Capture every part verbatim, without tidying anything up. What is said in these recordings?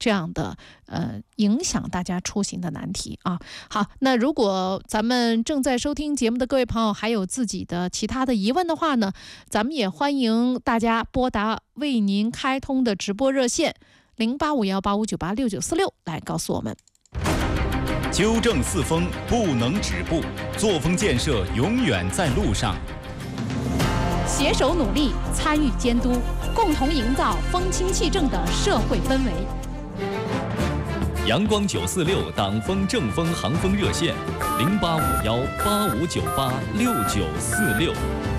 这样的呃影响大家出行的难题啊。好，那如果咱们正在收听节目的各位朋友还有自己的其他的疑问的话呢，咱们也欢迎大家拨打为您开通的直播热线零八五幺八五九八六九四六来告诉我们。 纠正四风不能止步，作风建设永远在路上。 携手努力，参与监督，共同营造风清气正的社会氛围。 阳光九四六党风正风航风热线零八五幺八五九八六九四六。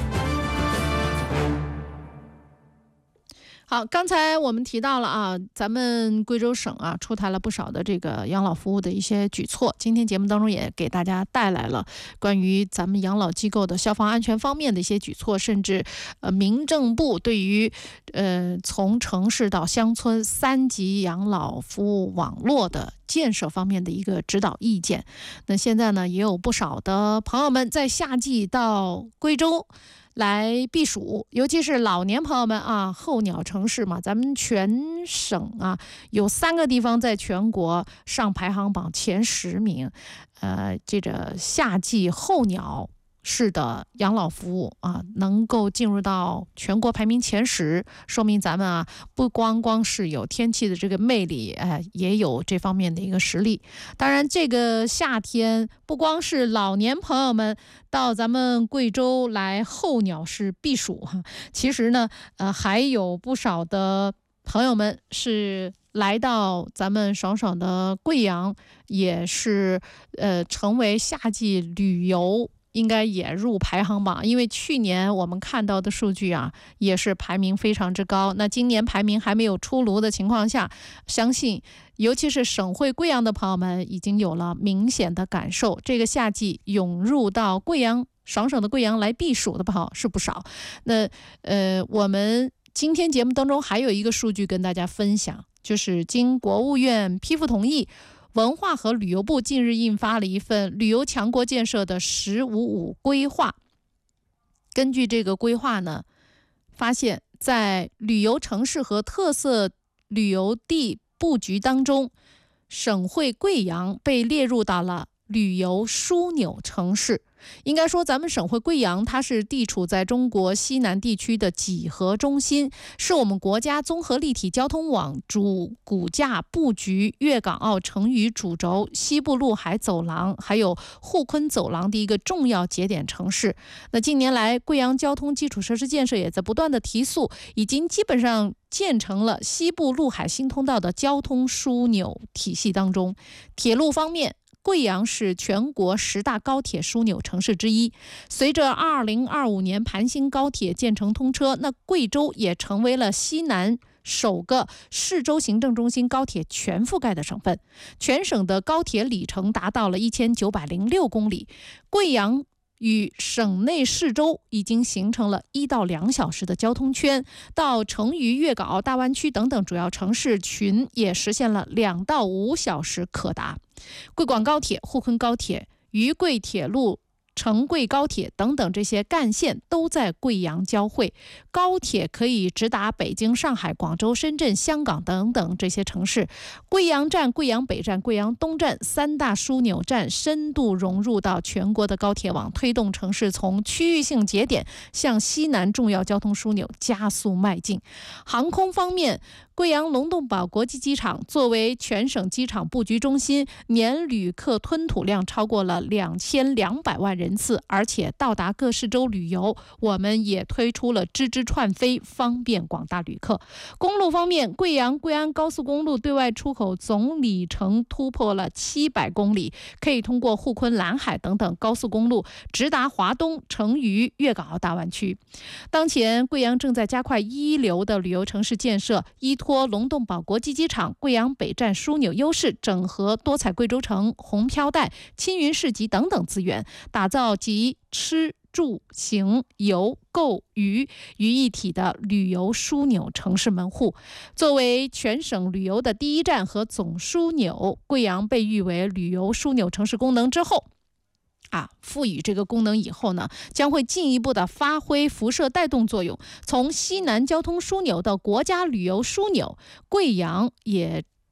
好，刚才我们提到了啊，咱们贵州省啊出台了不少的这个养老服务的一些举措。今天节目当中也给大家带来了关于咱们养老机构的消防安全方面的一些举措，甚至呃民政部对于呃从城市到乡村三级养老服务网络的建设方面的一个指导意见。那现在呢，也有不少的朋友们在夏季到贵州来避暑，尤其是老年朋友们啊，候鸟城市嘛，咱们全省啊有三个地方在全国上排行榜前十名，呃，这个夏季候鸟式的养老服务啊，能够进入到全国排名前十，说明咱们啊不光光是有天气的这个魅力，哎，也有这方面的一个实力。当然，这个夏天不光是老年朋友们到咱们贵州来候鸟式避暑哈，其实呢，呃，还有不少的朋友们是来到咱们爽爽的贵阳，也是呃成为夏季旅游应该也入排行榜，因为去年我们看到的数据啊，也是排名非常之高。那今年排名还没有出炉的情况下，相信尤其是省会贵阳的朋友们已经有了明显的感受。这个夏季涌入到贵阳爽省的贵阳来避暑的朋友是不少。那呃，我们今天节目当中还有一个数据跟大家分享，就是经国务院批复同意，文化和旅游部近日印发了一份旅游强国建设的“十五五”规划。根据这个规划呢，发现在旅游城市和特色旅游地布局当中，省会贵阳被列入到了旅游枢纽城市。应该说咱们省会贵阳它是地处在中国西南地区的几何中心，是我们国家综合立体交通网主骨架布局粤港澳成渝主轴、西部陆海走廊还有沪昆走廊的一个重要节点城市。那近年来贵阳交通基础设施建设也在不断的提速，已经基本上建成了西部陆海新通道的交通枢纽体系当中。铁路方面，贵阳是全国十大高铁枢纽城市之一。随着二零二五年盘新高铁建成通车，那贵州也成为了西南首个市州行政中心高铁全覆盖的省份，全省的高铁里程达到了一千九百零六公里。贵阳与省内市州已经形成了一到两小时的交通圈，到成渝、粤港澳大湾区等等主要城市群也实现了两到五小时可达。贵广高铁、沪昆高铁、渝贵铁路、成贵高铁等等这些干线都在贵阳交汇，高铁可以直达北京、上海、广州、深圳、香港等等这些城市。贵阳站、贵阳北站、贵阳东站三大枢纽站深度融入到全国的高铁网，推动城市从区域性节点向西南重要交通枢纽加速迈进。航空方面，贵阳龙洞堡国际机场作为全省机场布局中心，年旅客吞吐量超过了两千两百万人次，而且到达各市州旅游，我们也推出了支支串飞，方便广大旅客。公路方面，贵阳贵安高速公路对外出口总里程突破了七百公里，可以通过沪昆、兰海等等高速公路直达华东、成渝、粤港澳大湾区。当前贵阳正在加快一流的旅游城市建设，依托龙洞堡国际机场、贵阳北站枢纽优势，整合多彩贵州城、红飘带、青云市集等等资源，打造集吃住行游购娱于一体的旅游枢纽城市门户。作为全省旅游的第一站和总枢纽，贵阳被誉为旅游枢纽城市功能之后啊，赋予这个功能以后呢，将会进一步的发挥辐射带动作用。从西南交通枢纽到国家旅游枢纽，贵阳也